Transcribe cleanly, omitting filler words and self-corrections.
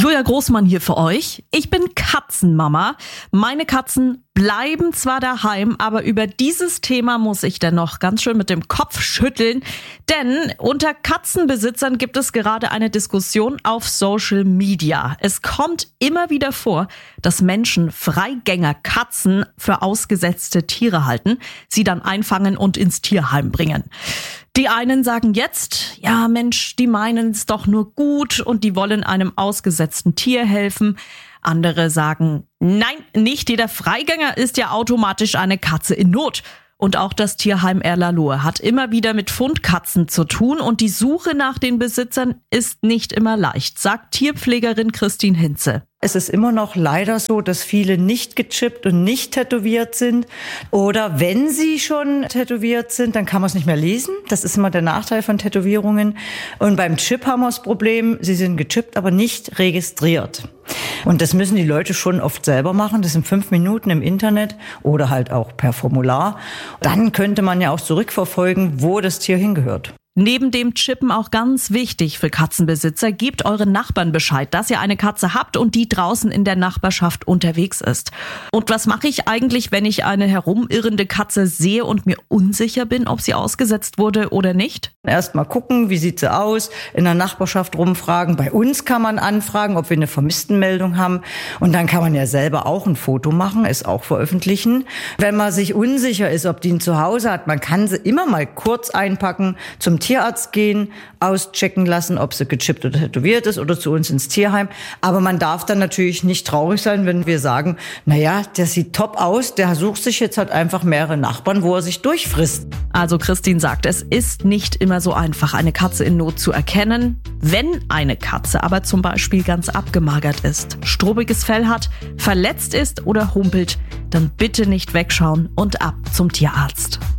Julia Großmann hier für euch. Ich bin Katzenmama. Meine Katzen bleiben zwar daheim, aber über dieses Thema muss ich dennoch ganz schön mit dem Kopf schütteln. Denn unter Katzenbesitzern gibt es gerade eine Diskussion auf Social Media. Es kommt immer wieder vor, dass Menschen Freigänger Katzen für ausgesetzte Tiere halten, sie dann einfangen und ins Tierheim bringen. Die einen sagen jetzt, ja Mensch, die meinen es doch nur gut und die wollen einem ausgesetzten Tier helfen. Andere sagen, nein, nicht jeder Freigänger ist ja automatisch eine Katze in Not. Und auch das Tierheim Erlalohe hat immer wieder mit Fundkatzen zu tun und die Suche nach den Besitzern ist nicht immer leicht, sagt Tierpflegerin Christine Hinze. Es ist immer noch leider so, dass viele nicht gechippt und nicht tätowiert sind. Oder wenn sie schon tätowiert sind, dann kann man es nicht mehr lesen. Das ist immer der Nachteil von Tätowierungen. Und beim Chip haben wir das Problem, sie sind gechippt, aber nicht registriert. Und das müssen die Leute schon oft selber machen. Das sind 5 Minuten im Internet oder halt auch per Formular. Dann könnte man ja auch zurückverfolgen, wo das Tier hingehört. Neben dem Chippen auch ganz wichtig für Katzenbesitzer, gebt euren Nachbarn Bescheid, dass ihr eine Katze habt und die draußen in der Nachbarschaft unterwegs ist. Und was mache ich eigentlich, wenn ich eine herumirrende Katze sehe und mir unsicher bin, ob sie ausgesetzt wurde oder nicht? Erst mal gucken, wie sieht sie aus, in der Nachbarschaft rumfragen. Bei uns kann man anfragen, ob wir eine Vermisstenmeldung haben. Und dann kann man ja selber auch ein Foto machen, es auch veröffentlichen. Wenn man sich unsicher ist, ob die ihn zu Hause hat, man kann sie immer mal kurz einpacken, zum Tierarzt gehen, auschecken lassen, ob sie gechippt oder tätowiert ist oder zu uns ins Tierheim. Aber man darf dann natürlich nicht traurig sein, wenn wir sagen, naja, der sieht top aus, der sucht sich jetzt halt einfach mehrere Nachbarn, wo er sich durchfrisst. Also Christine sagt, es ist nicht immer so einfach, eine Katze in Not zu erkennen. Wenn eine Katze aber zum Beispiel ganz abgemagert ist, strubbiges Fell hat, verletzt ist oder humpelt, dann bitte nicht wegschauen und ab zum Tierarzt.